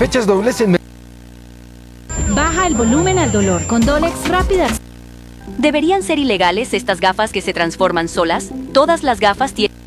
Fechas dobles en... Baja el volumen al dolor con Dolex Rápidas. ¿Deberían ser ilegales estas gafas que se transforman solas? Todas las gafas tienen...